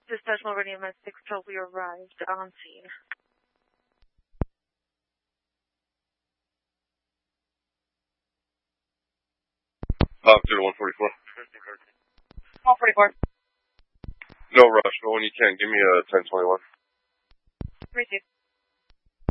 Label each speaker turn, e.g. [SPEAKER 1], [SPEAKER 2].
[SPEAKER 1] Dispatch Meridian at 612, we arrived on scene.
[SPEAKER 2] Officer 144.
[SPEAKER 1] 144.
[SPEAKER 2] No rush, but when you can, give me a 1021.
[SPEAKER 1] Received.